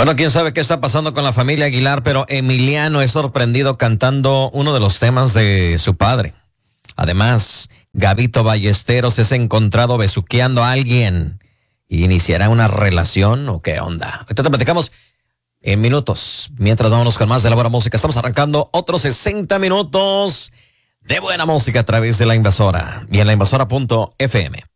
Bueno, quién sabe qué está pasando con la familia Aguilar, pero Emiliano es sorprendido cantando uno de los temas de su padre. Además, Gabito Ballesteros es encontrado besuqueando a alguien. ¿Iniciará una relación o qué onda? Ahorita te platicamos en minutos. Mientras vámonos con más de la buena música. Estamos arrancando otros 60 minutos de buena música a través de La Invasora y en lainvasora.fm.